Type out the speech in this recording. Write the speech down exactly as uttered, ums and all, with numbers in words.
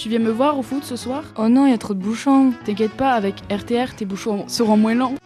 tu viens me voir au foot ce soir? Oh non, il y a trop de bouchons. T'inquiète pas, avec R T R, tes bouchons seront moins lents.